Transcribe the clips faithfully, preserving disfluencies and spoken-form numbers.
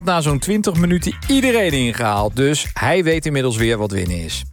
Na zo'n twintig minuten iedereen ingehaald. Dus hij weet inmiddels weer wat winnen is.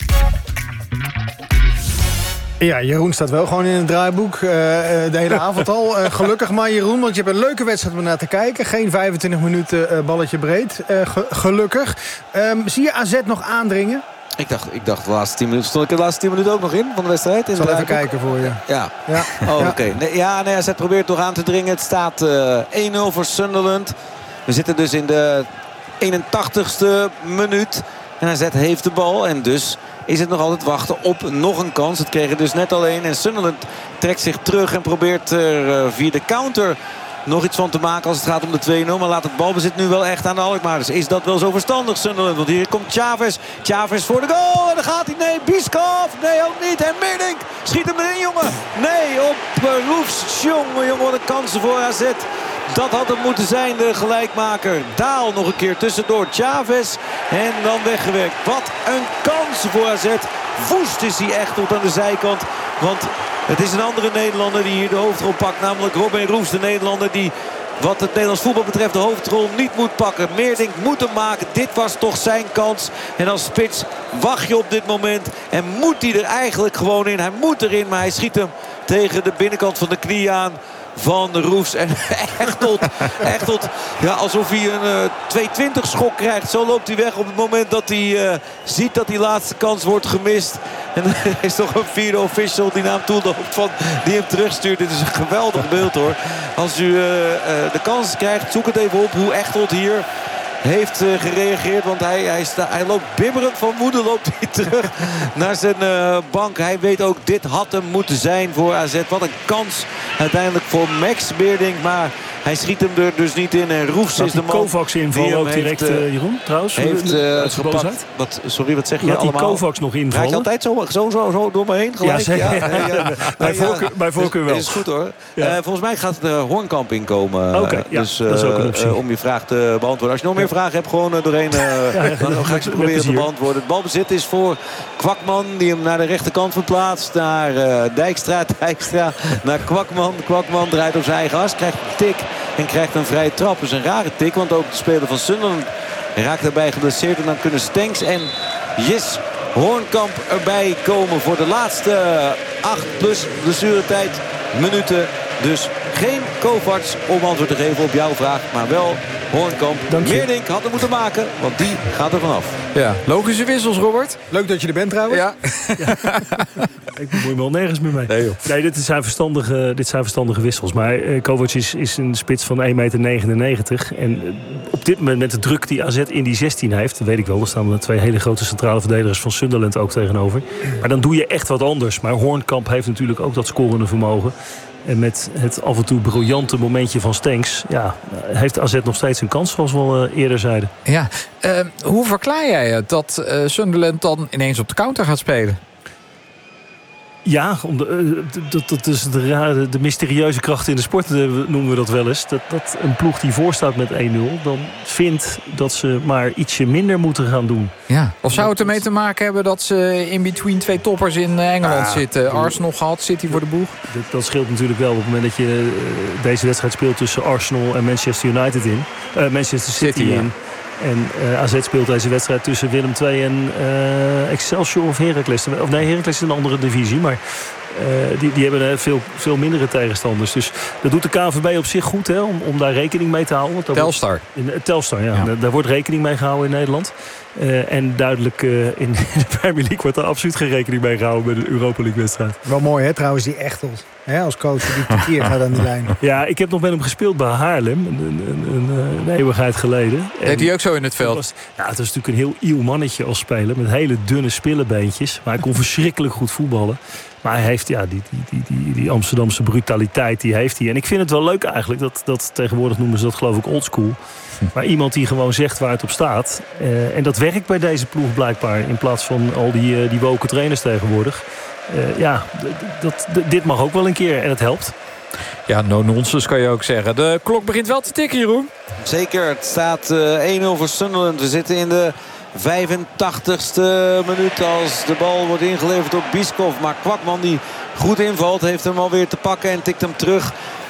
Ja, Jeroen staat wel gewoon in het draaiboek. Uh, de hele avond al. Uh, gelukkig maar, Jeroen, want je hebt een leuke wedstrijd om naar te kijken. Geen vijfentwintig minuten uh, balletje breed. Uh, ge- gelukkig. Um, zie je A Z nog aandringen? Ik dacht, ik dacht de laatste tien minuten. Stond ik de laatste tien minuten ook nog in van de wedstrijd? Ik zal even kijken voor je. Ja. Ja. Oh, oké. Ja. Okay. Nee, ja, nee, A Z probeert nog aan te dringen. Het staat uh, één nul voor Sunderland. We zitten dus in de eenentachtigste minuut. En A Z heeft de bal. En dus is het nog altijd wachten op nog een kans. Het kregen dus net alleen. En Sunderland trekt zich terug en probeert er uh, via de counter nog iets van te maken als het gaat om de twee nul. Maar laat het balbezit nu wel echt aan de Alkmaarders. Is dat wel zo verstandig, Sunderland? Want hier komt Chavez. Chavez voor de goal. En dan gaat hij. Nee, Bieskov. Nee, ook niet. En Meerdink schiet hem erin, jongen. Nee, op uh, Roefs. Jongen, jongen, wat een kansen voor A Z. Dat had het moeten zijn, de gelijkmaker. Daal nog een keer tussendoor. Chavez. En dan weggewerkt. Wat een kans voor A Z. Woest is hij echt tot aan de zijkant. Want het is een andere Nederlander die hier de hoofdrol pakt. Namelijk Robin Roefs, de Nederlander die wat het Nederlands voetbal betreft de hoofdrol niet moet pakken. Meerdink moet hem maken. Dit was toch zijn kans. En als spits wacht je op dit moment. En moet hij er eigenlijk gewoon in. Hij moet erin, maar hij schiet hem tegen de binnenkant van de knie aan van Roefs. En Echtelt, Echtelt ja, alsof hij een uh, tweehonderdtwintig schok krijgt. Zo loopt hij weg op het moment dat hij uh, ziet dat die laatste kans wordt gemist. En er is toch een vierde official die naar hem toe loopt van, die hem terugstuurt. Dit is een geweldig beeld, hoor. Als u uh, uh, de kans krijgt, zoek het even op hoe Echtelt hier heeft uh, gereageerd. Want hij, hij, sta, hij loopt bibberend van woede. Loopt hij terug naar zijn uh, bank. Hij weet ook, dit had hem moeten zijn voor A Z. Wat een kans uiteindelijk voor Max Meerdink. Maar hij schiet hem er dus niet in. En Roefs is de man Kovacs inval ook direct, heeft, uh, Jeroen, trouwens. Heeft uh, gepakt. Wat, sorry, wat zeg je Laat allemaal? die Kovacs nog invallen. Raakt altijd zo, zo, zo, zo door me heen gelijk? Ja, ja, ja, ja. bij, voorkeur, bij voorkeur wel. Dat is goed, hoor. Ja. Uh, volgens mij gaat de Hoornkamp inkomen. Oké, okay, ja, dus, uh, dat is ook een optie. Uh, om je vraag te beantwoorden. Als je nog meer vragen hebt, gewoon uh, doorheen. Uh, ja, ja, dan ga ik ze proberen te beantwoorden. Het balbezit is voor Kwakman, die hem naar de rechterkant verplaatst. Naar uh, Dijkstra, Dijkstra, naar Kwakman. Kwakman draait op zijn eigen as, krijgt een tik en krijgt een vrije trap. Dat is een rare tik, want ook de speler van Sunderland raakt daarbij geblesseerd. En dan kunnen Stenks en Jis Hoornkamp erbij komen voor de laatste acht plus blessuretijd minuten. Dus geen Kovacs om antwoord te geven op jouw vraag, maar wel Hoornkamp. Meerdink had hem moeten maken, want die gaat er vanaf. Ja, logische wissels, Robert. Leuk dat je er bent, trouwens. Ja. Ja. Ik bemoei me al nergens meer mee. Nee, joh. Nee, dit zijn verstandige, dit zijn verstandige wissels. Maar uh, Kovac is, is een spits van één meter negenennegentig. En uh, op dit moment met de druk die A Z in die zestien heeft, weet ik wel, er staan er twee hele grote centrale verdedigers van Sunderland ook tegenover. Maar dan doe je echt wat anders. Maar Hoornkamp heeft natuurlijk ook dat scorende vermogen. En met het af en toe briljante momentje van Stenks, ja, heeft A Z nog steeds een kans, zoals we al uh, eerder zeiden. Ja, uh, hoe verklaar jij het dat uh, Sunderland dan ineens op de counter gaat spelen? Ja, om de, uh, dat, dat is de, rare, de mysterieuze kracht in de sport, uh, noemen we dat wel eens. Dat, dat een ploeg die voorstaat met één nul, dan vindt dat ze maar ietsje minder moeten gaan doen. Ja. Of zou het ermee te maken hebben dat ze in between twee toppers in Engeland ah, zitten? Arsenal gehad, City voor de boeg? Dat, dat scheelt natuurlijk wel op het moment dat je uh, deze wedstrijd speelt tussen Arsenal en Manchester United in. Uh, Manchester City, City in. Ja. En uh, A Z speelt deze wedstrijd tussen Willem twee en uh, Excelsior of Heracles. Of nee, Heracles is een andere divisie, maar uh, die, die hebben uh, veel, veel mindere tegenstanders. Dus dat doet de K N V B op zich goed, hè, om, om daar rekening mee te houden. Want Telstar. Wordt, in, uh, Telstar, ja. ja. Daar, daar wordt rekening mee gehouden in Nederland. Uh, en duidelijk uh, in de Premier League wordt er absoluut geen rekening mee gehouden bij de Europa League wedstrijd. Wel mooi, hè, trouwens, die Echtelt. Hè, als coach die tekeer gaat aan die lijn. Ja, ik heb nog met hem gespeeld bij Haarlem. Een, een, een, een eeuwigheid geleden. Deed hij ook zo in het veld? Was, ja, het was natuurlijk een heel ieuw mannetje als speler. Met hele dunne spillebeentjes. Maar hij kon verschrikkelijk goed voetballen. Maar hij heeft ja, die, die, die, die, die Amsterdamse brutaliteit, die heeft hij. En ik vind het wel leuk eigenlijk. Dat, dat tegenwoordig noemen ze dat geloof ik oldschool. Maar iemand die gewoon zegt waar het op staat. Uh, en dat werkt bij deze ploeg blijkbaar. In plaats van al die, uh, die woke trainers tegenwoordig. Uh, ja, d- dat, d- dit mag ook wel een keer. En het helpt. Ja, no nonsense kan je ook zeggen. De klok begint wel te tikken, Jeroen. Zeker, het staat uh, één nul voor Sunderland. We zitten in de vijfentachtigste minuut als de bal wordt ingeleverd op Bieskov. Maar Kwakman die goed invalt heeft hem alweer te pakken en tikt hem terug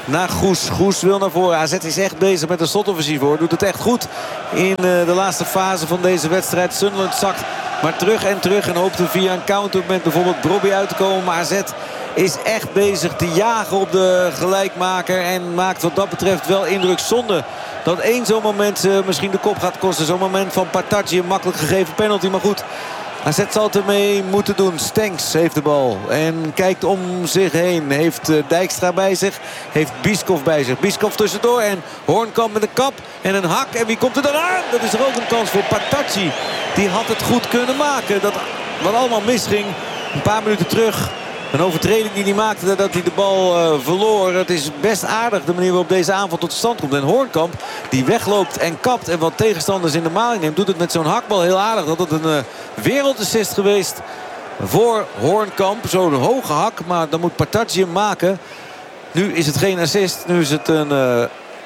naar Goes. Goes wil naar voren. A Z is echt bezig met een slotoffensief hoor. Doet het echt goed in de laatste fase van deze wedstrijd. Sunderland zakt maar terug en terug. En hoopt er via een counter met bijvoorbeeld Brobby uit te komen. Maar A Z is echt bezig te jagen op de gelijkmaker. En maakt wat dat betreft wel indruk. Zonde dat één zo'n moment uh, misschien de kop gaat kosten. Zo'n moment van Partaji. Een makkelijk gegeven penalty. Maar goed, A Z zal het ermee moeten doen. Stenks heeft de bal. En kijkt om zich heen. Heeft uh, Dijkstra bij zich. Heeft Bieskov bij zich. Bieskov tussendoor. En Hoornkamp met een kap. En een hak. En wie komt er dan aan? Dat is er ook een kans voor Partaji. Die had het goed kunnen maken. Dat wat allemaal misging. Een paar minuten terug. Een overtreding die hij maakte dat hij de bal uh, verloor. Het is best aardig de manier waarop deze aanval tot stand komt. En Hoornkamp die wegloopt en kapt en wat tegenstanders in de maling neemt. Doet het met zo'n hakbal heel aardig. Dat het een uh, wereldassist geweest voor Hoornkamp. Zo'n hoge hak, maar dan moet Partaji hem maken. Nu is het geen assist. Nu is het een uh,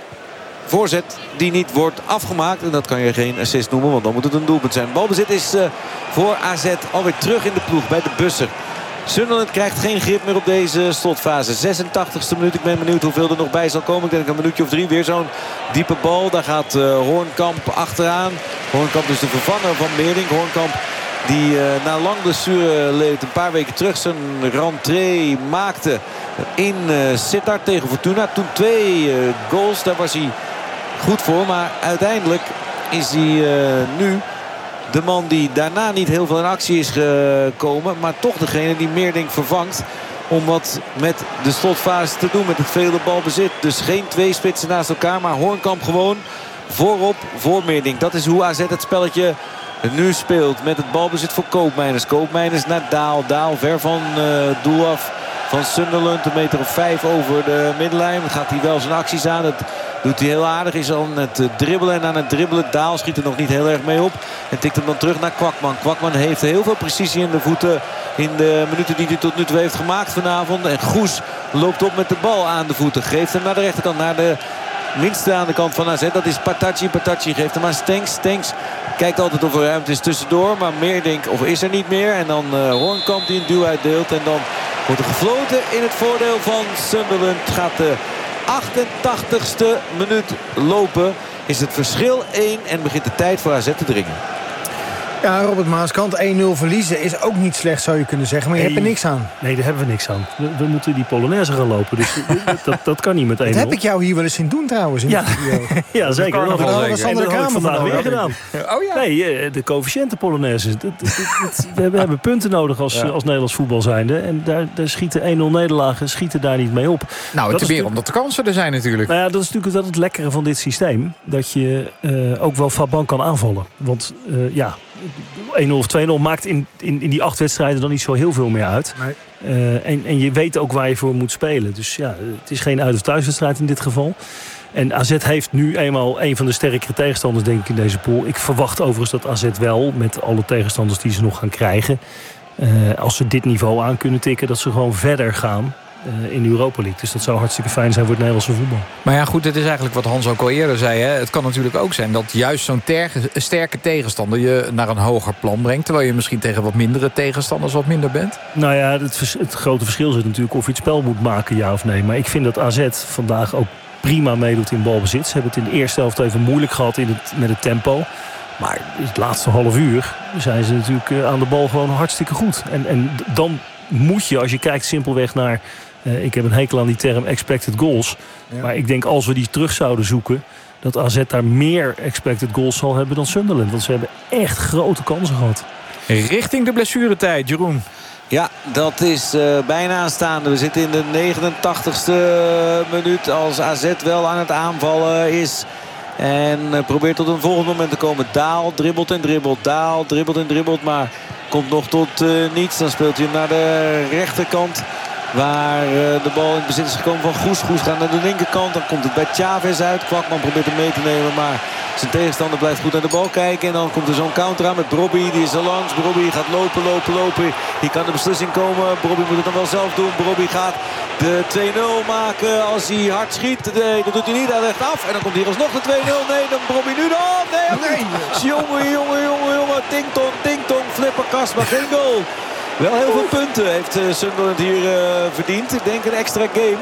voorzet die niet wordt afgemaakt. En dat kan je geen assist noemen, want dan moet het een doelpunt zijn. Balbezit is uh, voor A Z alweer terug in de ploeg bij de Busser. Sunderland krijgt geen grip meer op deze slotfase. zesentachtigste minuut. Ik ben benieuwd hoeveel er nog bij zal komen. Ik denk een minuutje of drie. Weer zo'n diepe bal. Daar gaat uh, Hoornkamp achteraan. Hoornkamp is de vervanger van Meerdink. Hoornkamp die uh, na lang blessure leed een paar weken terug zijn rentree maakte in uh, Sittard tegen Fortuna. Toen twee uh, goals. Daar was hij goed voor. Maar uiteindelijk is hij uh, nu de man die daarna niet heel veel in actie is gekomen. Maar toch degene die Meerdink vervangt. Om wat met de slotfase te doen. Met het vele balbezit. Dus geen twee spitsen naast elkaar. Maar Hoornkamp gewoon voorop voor Meerdink. Dat is hoe A Z het spelletje nu speelt. Met het balbezit voor Koopmeiners. Koopmeiners naar Daal. Daal ver van uh, doel af van Sunderland. Een meter of vijf over de middenlijn. Dan gaat hij wel zijn acties aan. Dat doet hij heel aardig. Is aan het dribbelen en aan het dribbelen. Daal schiet er nog niet heel erg mee op. En tikt hem dan terug naar Kwakman. Kwakman heeft heel veel precisie in de voeten. In de minuten die hij tot nu toe heeft gemaakt vanavond. En Goes loopt op met de bal aan de voeten. Geeft hem naar de rechterkant. Naar de minste aan de kant van A Z. Dat is Partaji. Partaji geeft hem aan Stenks. Stenks kijkt altijd of er ruimte is tussendoor. Maar Meerdink of is er niet meer. En dan uh, Hoornkamp die een duw uitdeelt. En dan wordt er gefloten in het voordeel van Sunderland. Gaat de achtentachtigste minuut lopen. Is het verschil één en begint de tijd voor A Z te dringen. Ja, Robert Maaskant, één nul verliezen is ook niet slecht, zou je kunnen zeggen. Maar je nee, hebt er niks aan. Nee, daar hebben we niks aan. We, we moeten die Polonaise gaan lopen. Dus dat, dat, dat kan niet met één nul. Dat heb ik jou hier wel eens zien doen trouwens. In ja. de studio. Ja, zeker. Dat hadden Sander Kramer vandaag weer gedaan. Oh ja. Nee, de coëfficiënten Polonaise. Dat, dat, dat, we, hebben, we hebben punten nodig als, ja. als Nederlands voetbal zijnde. En daar, daar schieten één nul nederlagen schieten daar niet mee op. Nou, het is weer omdat de kansen er zijn natuurlijk. Nou ja, dat is natuurlijk wel het lekkere van dit systeem. Dat je uh, ook wel Faban kan aanvallen. Want uh, ja... één nul of twee nul maakt in, in, in die acht wedstrijden dan niet zo heel veel meer uit. Nee. Uh, en, en je weet ook waar je voor moet spelen. Dus ja, het is geen uit- of thuiswedstrijd in dit geval. En A Z heeft nu eenmaal een van de sterkere tegenstanders, denk ik, in deze pool. Ik verwacht overigens dat A Z wel, met alle tegenstanders die ze nog gaan krijgen... Uh, als ze dit niveau aan kunnen tikken, dat ze gewoon verder gaan... Uh, in de Europa League. Dus dat zou hartstikke fijn zijn voor het Nederlandse voetbal. Maar ja, goed, dit is eigenlijk wat Hans ook al eerder zei. Hè. Het kan natuurlijk ook zijn dat juist zo'n terge, sterke tegenstander je naar een hoger plan brengt. Terwijl je misschien tegen wat mindere tegenstanders wat minder bent. Nou ja, het, het grote verschil zit natuurlijk of je het spel moet maken, ja of nee. Maar ik vind dat A Z vandaag ook prima meedoet in balbezit. Ze hebben het in de eerste helft even moeilijk gehad in het, met het tempo. Maar het laatste half uur zijn ze natuurlijk aan de bal gewoon hartstikke goed. En, en dan moet je, als je kijkt simpelweg naar... Uh, ik heb een hekel aan die term expected goals. Ja. Maar ik denk als we die terug zouden zoeken... dat A Z daar meer expected goals zal hebben dan Sunderland. Want ze hebben echt grote kansen gehad. Richting de blessuretijd, Jeroen. Ja, dat is uh, bijna aanstaande. We zitten in de negenentachtigste minuut als A Z wel aan het aanvallen is. En uh, probeert tot een volgend moment te komen. Daal dribbelt en dribbelt. Daal dribbelt en dribbelt. Maar komt nog tot uh, niets. Dan speelt hij hem naar de rechterkant. Waar uh, de bal in bezit is gekomen van Goes. Goes gaat naar de linkerkant. Dan komt het bij Chavez uit. Kwakman probeert hem mee te nemen. Maar zijn tegenstander blijft goed naar de bal kijken. En dan komt er zo'n counter aan met Brobby. Die is er langs. Brobby gaat lopen, lopen, lopen. Hier kan de beslissing komen. Brobby moet het dan wel zelf doen. Brobby gaat de twee nul maken als hij hard schiet. Nee, dat doet hij niet. Hij legt af. En dan komt hier alsnog de twee nul. Nee, dan Brobby nu nog. Nee, nee. Jongen, jongen, jongen, jongen. Ting-tong, ting-tong. Flipperkast, maar geen goal. Wel heel veel punten heeft uh, Sunderland hier uh, verdiend. Ik denk een extra game.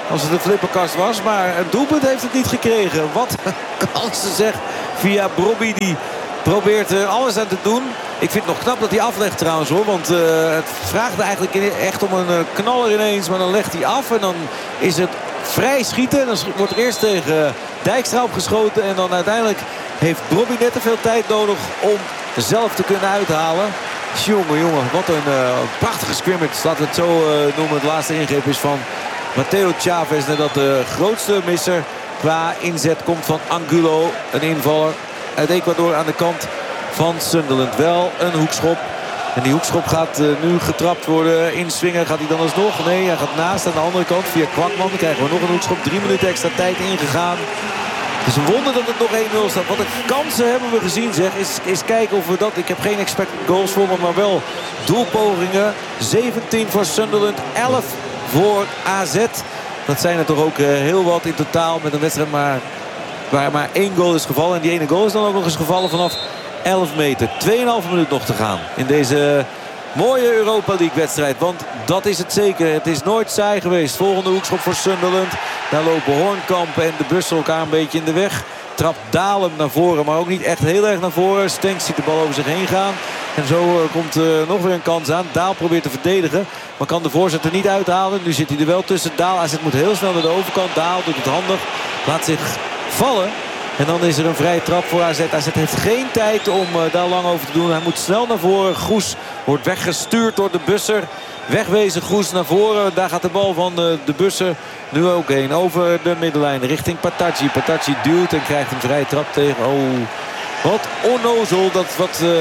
als het een flipperkast was. Maar een doelpunt heeft het niet gekregen. Wat een kansen zeg via Brobby. Die probeert er alles aan te doen. Ik vind het nog knap dat hij aflegt trouwens hoor. Want uh, het vraagt eigenlijk echt om een uh, knaller ineens. Maar dan legt hij af en dan is het vrij schieten. Dan wordt er eerst tegen Dijkstra opgeschoten. En dan uiteindelijk heeft Brobby net te veel tijd nodig om zelf te kunnen uithalen. Jongen, jongen, wat een uh, prachtige scrimmage. Laten we het zo uh, noemen. Het laatste ingreep is van Matteo Chavez. Nadat de grootste misser qua inzet komt van Angulo. Een invaller uit Ecuador aan de kant van Sunderland. Wel een hoekschop. En die hoekschop gaat uh, nu getrapt worden. Inswingen gaat hij dan alsnog? Nee, hij gaat naast aan de andere kant via Kwakman. Dan krijgen we nog een hoekschop. Drie minuten extra tijd ingegaan. Het is een wonder dat het nog één nul staat. Wat de kansen hebben we gezien zeg. Is, is kijken of we dat... Ik heb geen expected goals voor me, maar wel doelpogingen. zeventien voor Sunderland. elf voor A Z. Dat zijn er toch ook uh, heel wat in totaal. Met een wedstrijd maar, waar maar één goal is gevallen. En die ene goal is dan ook nog eens gevallen vanaf elf meter. tweeënhalve minuut nog te gaan in deze mooie Europa League wedstrijd. Want dat is het zeker. Het is nooit saai geweest. Volgende hoekschop voor Sunderland. Daar lopen Hoornkamp en de Bussel elkaar een beetje in de weg. Trapt Dalem naar voren, maar ook niet echt heel erg naar voren. Stenks ziet de bal over zich heen gaan. En zo uh, komt uh, nog weer een kans aan. Daal probeert te verdedigen, maar kan de voorzet er niet uithalen. Nu zit hij er wel tussen. Daal, A Z moet heel snel naar de overkant. Daal doet het handig. Laat zich vallen. En dan is er een vrije trap voor A Z. A Z heeft geen tijd om uh, daar lang over te doen. Hij moet snel naar voren. Goes wordt weggestuurd door de Busser. Wegwezen Goes naar voren. Daar gaat de bal van de, de Busser nu ook heen. Over de middenlijn richting Patacci. Patacci duwt en krijgt een vrije trap tegen. Oh, wat onnozel dat wat uh,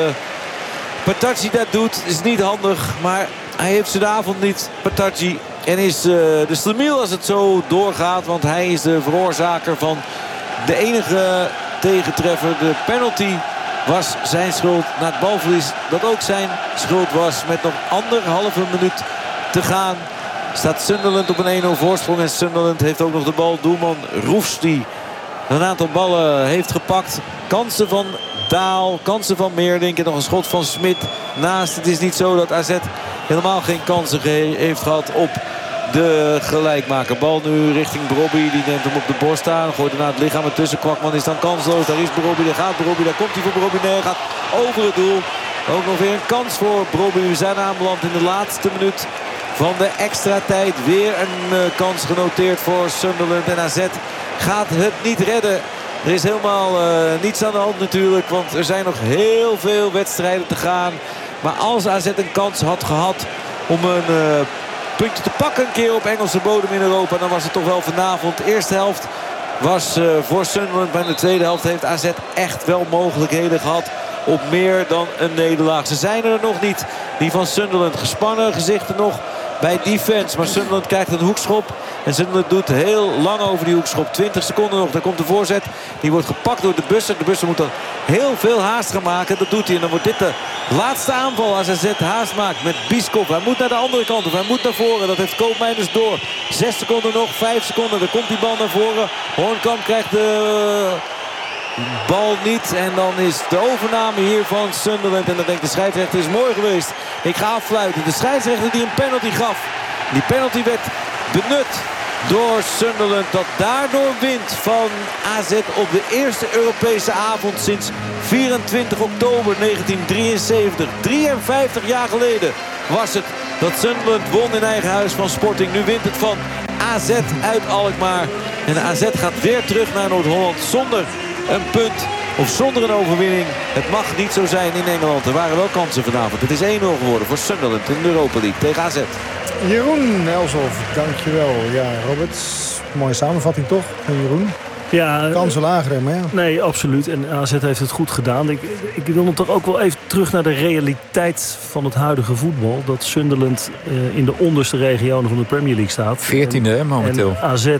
Patacci dat doet. Is niet handig. Maar hij heeft zijn avond niet, Patacci. En is uh, de slemiel als het zo doorgaat. Want hij is de veroorzaker van de enige tegentreffer. De penalty was zijn schuld na het balverlies. Dat ook zijn schuld was. Met nog anderhalve minuut te gaan staat Sunderland op een één nul voorsprong. En Sunderland heeft ook nog de bal. Doelman Roefs die een aantal ballen heeft gepakt. Kansen van Daal, kansen van Meerdink. En nog een schot van Smit naast. Het is niet zo dat A Z helemaal geen kansen heeft gehad op de gelijkmaker. Bal nu richting Brobby. Die neemt hem op de borst aan. Gooit daarna het lichaam ertussen. Kwakman is dan kansloos. Daar is Brobby. Daar gaat Brobby. Daar komt hij voor Brobby. Nee, hij gaat over het doel. Ook nog weer een kans voor Brobby. We zijn aanbeland in de laatste minuut van de extra tijd. Weer een uh, kans genoteerd voor Sunderland. En A Z gaat het niet redden. Er is helemaal uh, niets aan de hand natuurlijk. Want er zijn nog heel veel wedstrijden te gaan. Maar als A Z een kans had gehad om een Uh, puntje te pakken een keer op Engelse bodem in Europa, dan was het toch wel vanavond. De eerste helft was uh, voor Sunderland. Bij de tweede helft heeft A Z echt wel mogelijkheden gehad op meer dan een nederlaag. Ze zijn er nog niet. Die van Sunderland. Gespannen gezichten nog bij defense. Maar Sunderland krijgt een hoekschop. En Sunderland doet heel lang over die hoekschop. twintig seconden nog. Daar komt de voorzet. Die wordt gepakt door de Busser. De Busser moet dan heel veel haast gaan maken. Dat doet hij. En dan wordt dit de laatste aanval als A Z haast maakt met Bieskop. Hij moet naar de andere kant. Of hij moet naar voren. Dat heeft Koopmijn dus door. Zes seconden nog. Vijf seconden. Dan komt die bal naar voren. Hoornkamp krijgt de bal niet. En dan is de overname hier van Sunderland. En dan denkt de scheidsrechter is mooi geweest. Ik ga affluiten. De scheidsrechter die een penalty gaf. Die penalty werd benut door Sunderland. Dat daardoor wint van A Z op de eerste Europese avond sinds vierentwintig oktober negentien drieënzeventig. drieënvijftig jaar geleden was het dat Sunderland won in eigen huis van Sporting. Nu wint het van A Z uit Alkmaar. En A Z gaat weer terug naar Noord-Holland zonder een punt of zonder een overwinning. Het mag niet zo zijn in Engeland. Er waren wel kansen vanavond. Het is één nul geworden voor Sunderland in de Europa League tegen A Z. Jeroen Elshoff, dankjewel. Ja, Robert, mooie samenvatting toch van Jeroen? Ja, kansen lager, maar ja. Nee, absoluut. En A Z heeft het goed gedaan. Ik, ik wil hem toch ook wel even terug naar de realiteit van het huidige voetbal. Dat Sunderland uh, in de onderste regionen van de Premier League staat. veertiende en, momenteel. En A Z uh,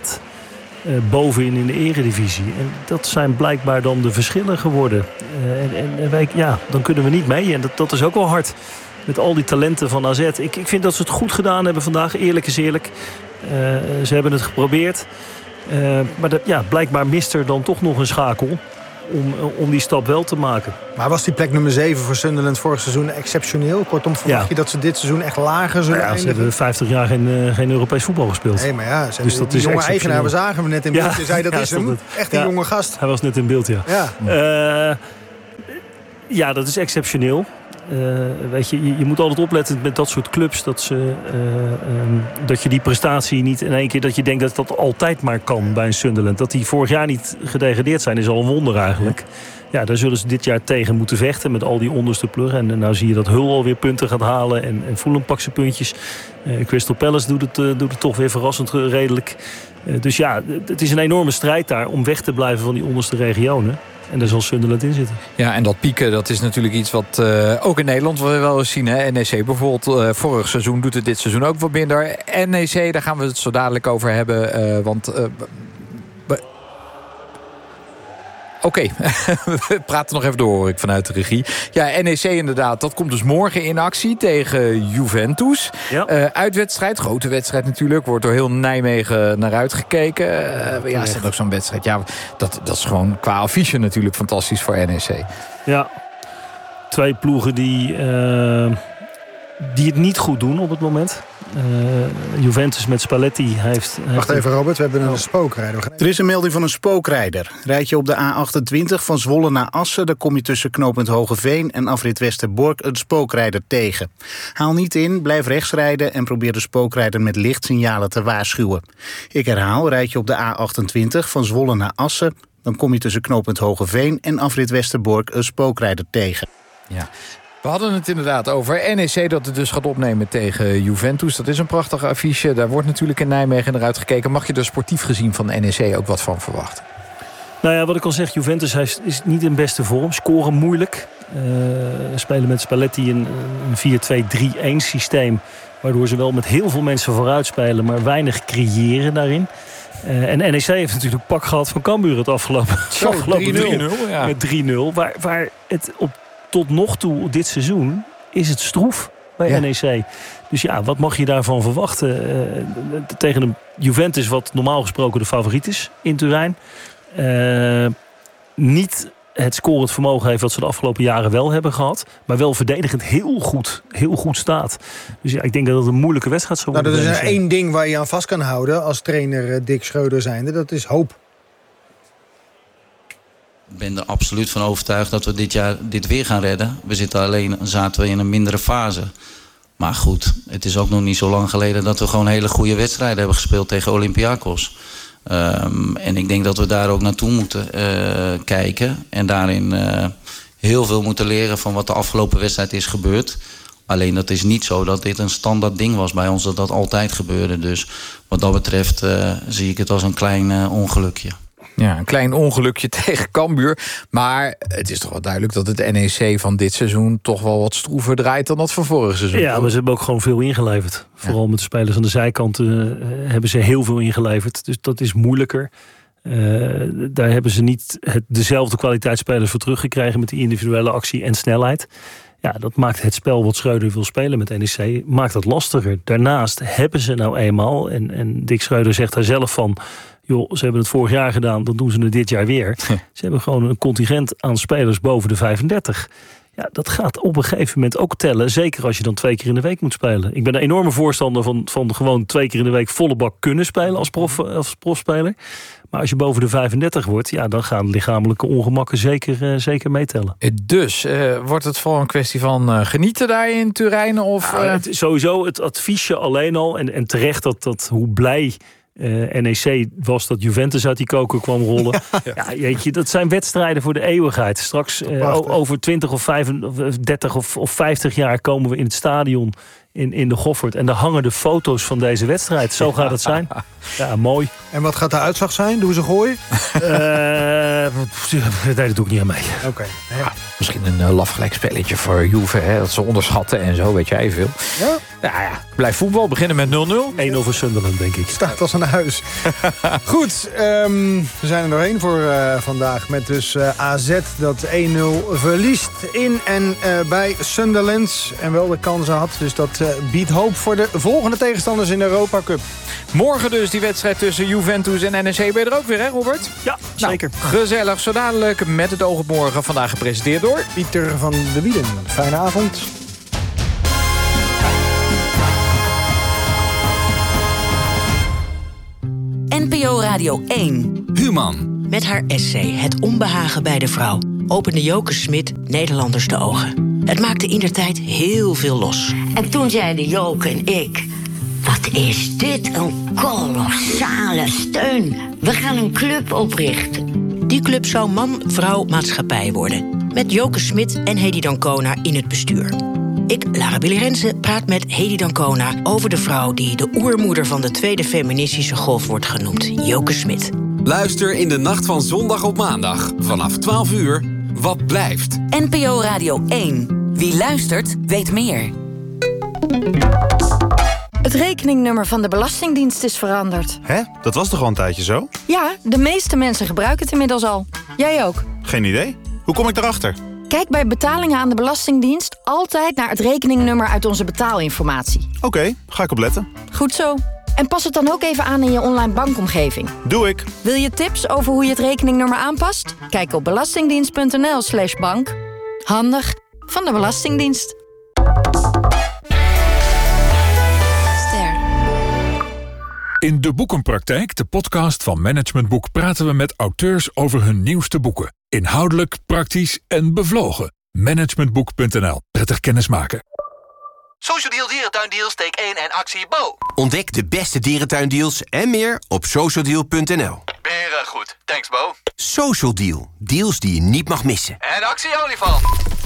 bovenin in de eredivisie. En dat zijn blijkbaar dan de verschillen geworden. Uh, en en, en wij, ja, dan kunnen we niet mee. En dat, dat is ook wel hard. Met al die talenten van A Z. Ik, ik vind dat ze het goed gedaan hebben vandaag. Eerlijk is eerlijk. Uh, ze hebben het geprobeerd. Uh, maar dat, ja, blijkbaar mist er dan toch nog een schakel. om, om die stap wel te maken. Maar was die plek nummer zeven voor Sunderland vorig seizoen exceptioneel? Kortom, verwacht Ja. je dat ze dit seizoen echt lager zullen Ja, ze eindigen? hebben vijftig jaar geen, uh, geen Europees voetbal gespeeld. Nee, maar ja, ze Dus hebben dat die is jonge eigenaar, we exceptioneel. zagen hem net in Ja. beeld. Je zei, dat Ja, is stond hem. het. Echt een Ja. jonge gast. Hij was net in beeld, ja. Ja. Uh, ja, dat is exceptioneel. Uh, weet je, je, je moet altijd opletten met dat soort clubs dat, ze, uh, um, dat je die prestatie niet in één keer, dat je denkt dat dat altijd maar kan bij een Sunderland. Dat die vorig jaar niet gedegradeerd zijn is al een wonder eigenlijk. Ja, daar zullen ze dit jaar tegen moeten vechten met al die onderste pluggen. En, en nou zie je dat Hull alweer punten gaat halen en, en Fulham pakt zijn puntjes. Uh, Crystal Palace doet het, uh, doet het toch weer verrassend redelijk. Uh, dus ja, het is een enorme strijd daar om weg te blijven van die onderste regionen. En daar zal Sunderland in zitten. Ja, en dat pieken, dat is natuurlijk iets wat uh, ook in Nederland we wel eens zien. Hè? N E C bijvoorbeeld, uh, vorig seizoen doet het dit seizoen ook wat minder. N E C, daar gaan we het zo dadelijk over hebben. Uh, want... Uh, Oké, okay. We praten nog even door, hoor ik vanuit de regie. Ja, N E C inderdaad, dat komt dus morgen in actie tegen Juventus. Ja. Uh, uitwedstrijd, grote wedstrijd natuurlijk. Wordt door heel Nijmegen naar uitgekeken. Uh, ja, is dat ook zo'n wedstrijd? Ja, dat, dat is gewoon qua affiche natuurlijk fantastisch voor N E C. Ja, twee ploegen die, uh, die het niet goed doen op het moment. Uh, Juventus met Spalletti heeft... Wacht heeft even, Robert, we hebben een spookrijder. Er is een melding van een spookrijder. Rijd je op de A achtentwintig van Zwolle naar Assen, dan kom je tussen knooppunt Hogeveen en afrit Westerbork een spookrijder tegen. Haal niet in, blijf rechts rijden en probeer de spookrijder met lichtsignalen te waarschuwen. Ik herhaal, rijd je op de A achtentwintig van Zwolle naar Assen, dan kom je tussen knooppunt Hogeveen en afrit Westerbork een spookrijder tegen. Ja. We hadden het inderdaad over N E C dat het dus gaat opnemen tegen Juventus. Dat is een prachtige affiche. Daar wordt natuurlijk in Nijmegen naar uitgekeken. Mag je er sportief gezien van N E C ook wat van verwachten? Nou ja, wat ik al zeg, Juventus is niet in beste vorm. Scoren moeilijk. Uh, spelen met Spalletti een, een vier twee drie een systeem. Waardoor ze wel met heel veel mensen vooruit spelen, maar weinig creëren daarin. Uh, en N E C heeft natuurlijk pak gehad van Cambuur het afgelopen, Zo, afgelopen drie nul, ja. met drie nul. Waar, waar het op tot nog toe dit seizoen is het stroef bij ja. N E C. Dus ja, wat mag je daarvan verwachten? Uh, tegen een Juventus wat normaal gesproken de favoriet is in Turijn. Uh, niet het scorend vermogen heeft wat ze de afgelopen jaren wel hebben gehad. Maar wel verdedigend heel goed, heel goed staat. Dus ja, ik denk dat het een moeilijke wedstrijd zal worden. Nou, dat is er één ding waar je aan vast kan houden als trainer Dick Schreuder zijnde. Dat is hoop. Ik ben er absoluut van overtuigd dat we dit jaar dit weer gaan redden. We zitten alleen, zaten we in een mindere fase. Maar goed, het is ook nog niet zo lang geleden dat we gewoon hele goede wedstrijden hebben gespeeld tegen Olympiakos. Um, en ik denk dat we daar ook naartoe moeten uh, kijken. En daarin uh, heel veel moeten leren van wat de afgelopen wedstrijd is gebeurd. Alleen dat is niet zo dat dit een standaard ding was bij ons, dat dat altijd gebeurde. Dus wat dat betreft uh, zie ik het als een klein uh, ongelukje. Ja, een klein ongelukje tegen Cambuur. Maar het is toch wel duidelijk dat het N E C van dit seizoen toch wel wat stroever draait dan dat van vorig seizoen. Ja, maar ze hebben ook gewoon veel ingeleverd. Vooral ja. met de spelers aan de zijkant uh, hebben ze heel veel ingeleverd. Dus dat is moeilijker. Uh, daar hebben ze niet het, dezelfde kwaliteitsspelers voor teruggekregen met die individuele actie en snelheid. Ja, dat maakt het spel wat Schreuder wil spelen met N E C, maakt het lastiger. Daarnaast hebben ze nou eenmaal, en, en Dick Schreuder zegt daar zelf van, joh, ze hebben het vorig jaar gedaan, dan doen ze het dit jaar weer. Ze hebben gewoon een contingent aan spelers boven de vijfendertig. Ja, dat gaat op een gegeven moment ook tellen. Zeker als je dan twee keer in de week moet spelen. Ik ben een enorme voorstander van, van gewoon twee keer in de week volle bak kunnen spelen als, prof, als profspeler. Maar als je boven de vijfendertig wordt, ja, dan gaan lichamelijke ongemakken zeker, uh, zeker meetellen. Dus uh, wordt het vooral een kwestie van uh, genieten daar in Turijn? Of, uh... ja, het, sowieso het adviesje alleen al. En, en terecht dat, dat hoe blij Uh, N E C was dat Juventus uit die koker kwam rollen. Ja, ja, jeetje, dat zijn wedstrijden voor de eeuwigheid. Straks uh, over twintig of vijfendertig of, of vijftig jaar komen we in het stadion in, in de Goffert. En daar hangen de foto's van deze wedstrijd. Zo gaat het zijn. Ja, mooi. En wat gaat de uitslag zijn? Doen ze gooi? Uh, nee, dat doe ik niet aan mee. Oké. Okay. Ja. Misschien een uh, laf gelijkspelletje voor Juve, hè, dat ze onderschatten en zo, weet jij veel. Ja. Ja, ja, blijf voetbal, beginnen met nul nul. één nul voor Sunderland, denk ik. Staat als een huis. Goed, um, we zijn er doorheen voor uh, vandaag. Met dus uh, A Z dat één nul verliest in en uh, bij Sunderland. En wel de kansen had. Dus dat uh, biedt hoop voor de volgende tegenstanders in de Europa Cup. Morgen dus die wedstrijd tussen Juventus en N E C. Ben je er ook weer, hè Robert? Ja, zeker. Nou, gezellig, zo dadelijk met het oog op morgen. Vandaag gepresenteerd door Pieter van de Wielen. Fijne avond. N P O Radio één. Human. Met haar essay Het onbehagen bij de vrouw opende Joke Smit Nederlanders de ogen. Het maakte indertijd heel veel los. En toen zeiden Joke en ik... Wat is dit een kolossale steun. We gaan een club oprichten. Die club zou man, vrouw, maatschappij worden. Met Joke Smit en Hedy Dancona in het bestuur. Ik, Lara Billy Rensen, praat met Hedy Dancona over de vrouw die de oermoeder van de tweede feministische golf wordt genoemd, Joke Smit. Luister in de nacht van zondag op maandag vanaf twaalf uur. Wat blijft? N P O Radio één. Wie luistert, weet meer. Het rekeningnummer van de Belastingdienst is veranderd. Hè? Dat was toch al een tijdje zo? Ja, de meeste mensen gebruiken het inmiddels al. Jij ook? Geen idee. Hoe kom ik daarachter? Kijk bij betalingen aan de Belastingdienst altijd naar het rekeningnummer uit onze betaalinformatie. Oké, okay, ga ik opletten. Goed zo. En pas het dan ook even aan in je online bankomgeving. Doe ik. Wil je tips over hoe je het rekeningnummer aanpast? Kijk op belastingdienst.nl slash bank. Handig van de Belastingdienst. In De Boekenpraktijk, de podcast van Management Boek, praten we met auteurs over hun nieuwste boeken. Inhoudelijk, praktisch en bevlogen. Managementboek punt n l. Prettig kennismaken. Social Deal Dierentuindeals, take één en actie Bo. Ontdek de beste dierentuindeals en meer op social deal punt n l. Beren goed, thanks Bo. Social Deal, deals die je niet mag missen. En actie olifant.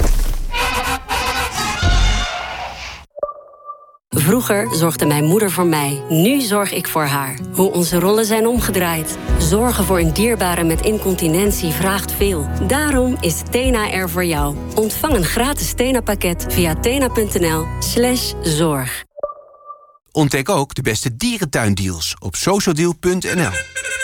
Vroeger zorgde mijn moeder voor mij, nu zorg ik voor haar. Hoe onze rollen zijn omgedraaid. Zorgen voor een dierbare met incontinentie vraagt veel. Daarom is Tena er voor jou. Ontvang een gratis Tena-pakket via tena punt n l slash zorg. Ontdek ook de beste dierentuindeals op social deal punt n l.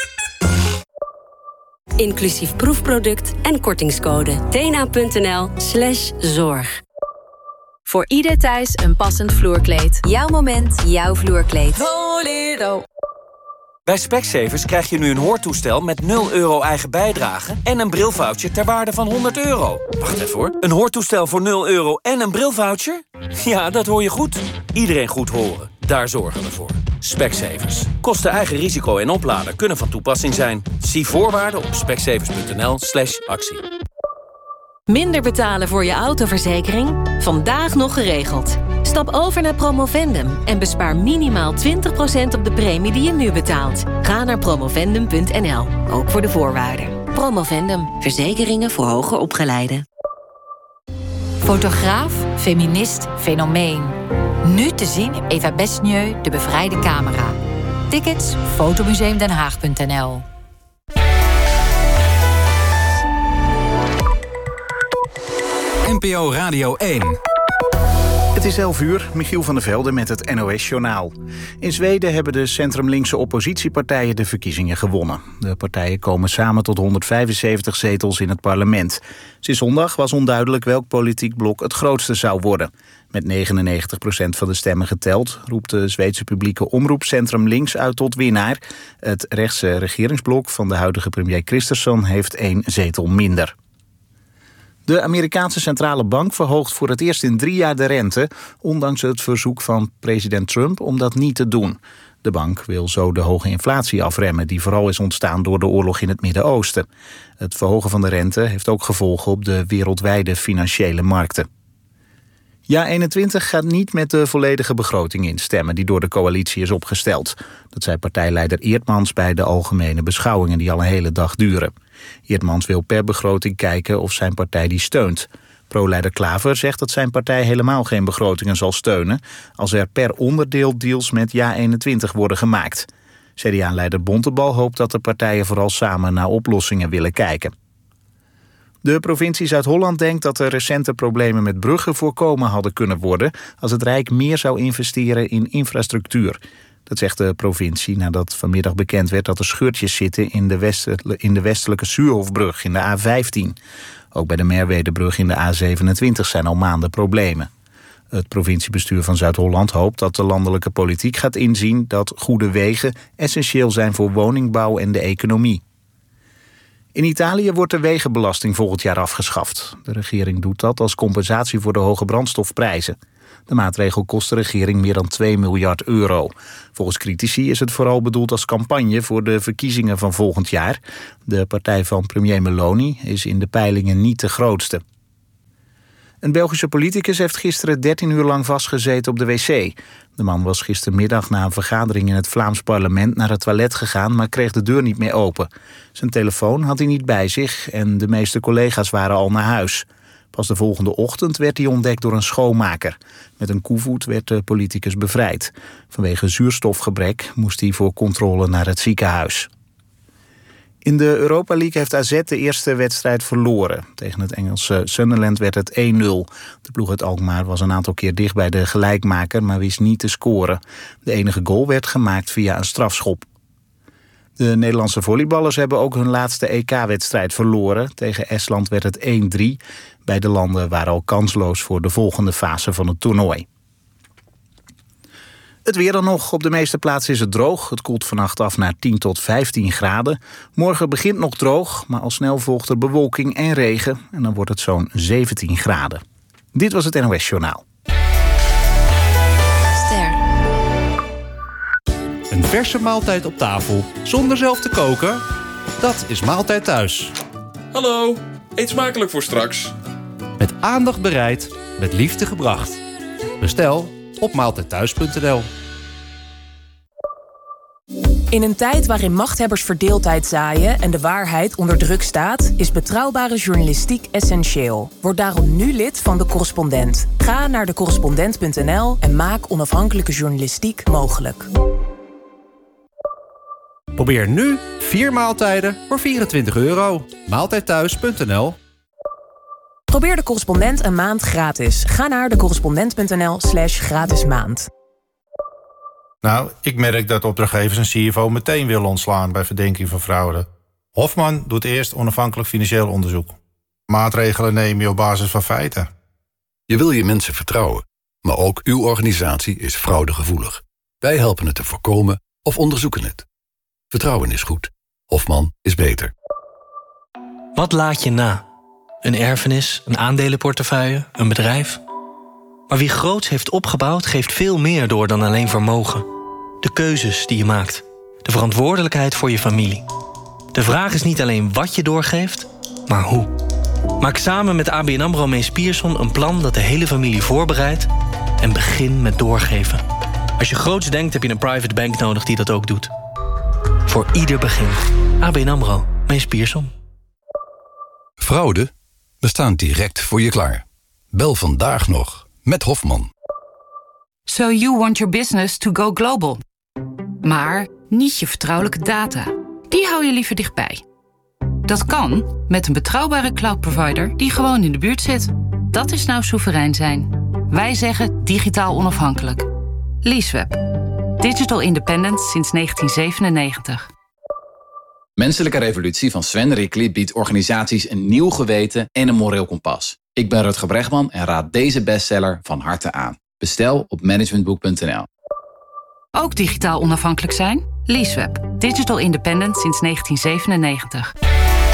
Inclusief proefproduct en kortingscode tena punt n l slash zorg. Voor ieder thuis een passend vloerkleed. Jouw moment, jouw vloerkleed. Bolero. Bij Specsavers krijg je nu een hoortoestel met nul euro eigen bijdrage en een brilvoucher ter waarde van honderd euro. Wacht even hoor. Een hoortoestel voor nul euro en een brilvoucher? Ja, dat hoor je goed. Iedereen goed horen. Daar zorgen we voor. Specsavers. Kosten eigen risico en oplader kunnen van toepassing zijn. Zie voorwaarden op specsavers punt n l slash actie. Minder betalen voor je autoverzekering? Vandaag nog geregeld. Stap over naar Promovendum en bespaar minimaal twintig procent op de premie die je nu betaalt. Ga naar promovendum punt n l, ook voor de voorwaarden. Promovendum, verzekeringen voor hoger opgeleiden. Fotograaf, feminist, fenomeen. Nu te zien in Eva Besnieu, de bevrijde camera. Tickets, fotomuseum den haag punt n l. N P O Radio één. Het is elf uur, Michiel van der Velde met het N O S-journaal. In Zweden hebben de centrumlinkse oppositiepartijen de verkiezingen gewonnen. De partijen komen samen tot honderdvijfenzeventig zetels in het parlement. Sinds zondag was onduidelijk welk politiek blok het grootste zou worden. Met negenennegentig procent van de stemmen geteld roept de Zweedse publieke omroep Centrum Links uit tot winnaar. Het rechtse regeringsblok van de huidige premier Kristersson heeft één zetel minder. De Amerikaanse centrale bank verhoogt voor het eerst in drie jaar de rente, ondanks het verzoek van president Trump om dat niet te doen. De bank wil zo de hoge inflatie afremmen, die vooral is ontstaan door de oorlog in het Midden-Oosten. Het verhogen van de rente heeft ook gevolgen op de wereldwijde financiële markten. Ja eenentwintig gaat niet met de volledige begroting instemmen die door de coalitie is opgesteld. Dat zei partijleider Eertmans bij de algemene beschouwingen die al een hele dag duren. Eertmans wil per begroting kijken of zijn partij die steunt. Pro-leider Klaver zegt dat zijn partij helemaal geen begrotingen zal steunen als er per onderdeel deals met Ja eenentwintig worden gemaakt. C D A-leider Bontebal hoopt dat de partijen vooral samen naar oplossingen willen kijken. De provincie Zuid-Holland denkt dat de recente problemen met bruggen voorkomen hadden kunnen worden als het Rijk meer zou investeren in infrastructuur. Dat zegt de provincie nadat vanmiddag bekend werd dat er scheurtjes zitten in de, westelijke, in de westelijke Suurhofbrug in de A vijftien. Ook bij de Merwedebrug in de A zevenentwintig zijn al maanden problemen. Het provinciebestuur van Zuid-Holland hoopt dat de landelijke politiek gaat inzien dat goede wegen essentieel zijn voor woningbouw en de economie. In Italië wordt de wegenbelasting volgend jaar afgeschaft. De regering doet dat als compensatie voor de hoge brandstofprijzen. De maatregel kost de regering meer dan twee miljard euro. Volgens critici is het vooral bedoeld als campagne voor de verkiezingen van volgend jaar. De partij van premier Meloni is in de peilingen niet de grootste. Een Belgische politicus heeft gisteren dertien uur lang vastgezeten op de wc. De man was gistermiddag na een vergadering in het Vlaams parlement naar het toilet gegaan, maar kreeg de deur niet meer open. Zijn telefoon had hij niet bij zich en de meeste collega's waren al naar huis. Pas de volgende ochtend werd hij ontdekt door een schoonmaker. Met een koevoet werd de politicus bevrijd. Vanwege zuurstofgebrek moest hij voor controle naar het ziekenhuis. In de Europa League heeft A Z de eerste wedstrijd verloren. Tegen het Engelse Sunderland werd het één nul. De ploeg uit Alkmaar was een aantal keer dicht bij de gelijkmaker, maar wist niet te scoren. De enige goal werd gemaakt via een strafschop. De Nederlandse volleyballers hebben ook hun laatste E K-wedstrijd verloren. Tegen Estland werd het één drie. Beide landen waren al kansloos voor de volgende fase van het toernooi. Het weer dan nog. Op de meeste plaatsen is het droog. Het koelt vannacht af naar tien tot vijftien graden. Morgen begint nog droog, maar al snel volgt er bewolking en regen. En dan wordt het zo'n zeventien graden. Dit was het N O S Journaal. Ster. Een verse maaltijd op tafel, zonder zelf te koken? Dat is Maaltijd Thuis. Hallo, eet smakelijk voor straks. Met aandacht bereid, met liefde gebracht. Bestel op maaltijdthuis punt n l. In een tijd waarin machthebbers verdeeldheid zaaien en de waarheid onder druk staat, is betrouwbare journalistiek essentieel. Word daarom nu lid van De Correspondent. Ga naar de correspondent punt n l en maak onafhankelijke journalistiek mogelijk. Probeer nu vier maaltijden voor vierentwintig euro. maaltijdthuis punt n l. Probeer De Correspondent een maand gratis. Ga naar de correspondent punt n l slash gratis maand. Nou, ik merk dat opdrachtgevers een C F O meteen willen ontslaan bij verdenking van fraude. Hofman doet eerst onafhankelijk financieel onderzoek. Maatregelen neem je op basis van feiten. Je wil je mensen vertrouwen, maar ook uw organisatie is fraudegevoelig. Wij helpen het te voorkomen of onderzoeken het. Vertrouwen is goed. Hofman is beter. Wat laat je na? Een erfenis, een aandelenportefeuille, een bedrijf? Maar wie groots heeft opgebouwd, geeft veel meer door dan alleen vermogen. De keuzes die je maakt. De verantwoordelijkheid voor je familie. De vraag is niet alleen wat je doorgeeft, maar hoe. Maak samen met A B N AMRO Mees Pierson een plan dat de hele familie voorbereidt en begin met doorgeven. Als je groots denkt, heb je een private bank nodig die dat ook doet. Voor ieder begin. A B N AMRO Mees Pierson. Fraude? We staan direct voor je klaar. Bel vandaag nog met Hofman. So you want your business to go global. Maar niet je vertrouwelijke data. Die hou je liever dichtbij. Dat kan met een betrouwbare cloud provider die gewoon in de buurt zit. Dat is nou soeverein zijn. Wij zeggen digitaal onafhankelijk. Leaseweb. Digital independent sinds negentien zevenennegentig. Menselijke Revolutie van Sven Rickli biedt organisaties een nieuw geweten en een moreel kompas. Ik ben Rutger Bregman en raad deze bestseller van harte aan. Bestel op managementboek punt n l. Ook digitaal onafhankelijk zijn? Leaseweb. Digital independent sinds negentien zevenennegentig.